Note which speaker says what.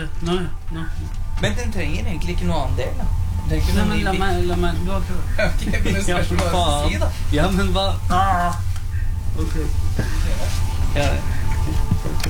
Speaker 1: Nå.
Speaker 2: Men den trenger egentlig ikke noe annen del, da.
Speaker 1: Nei, men la meg, du har prøvd.
Speaker 2: Jeg kunne spørsmål hva jeg skal si, da.
Speaker 1: Ja, men hva? Ok.
Speaker 2: Ja,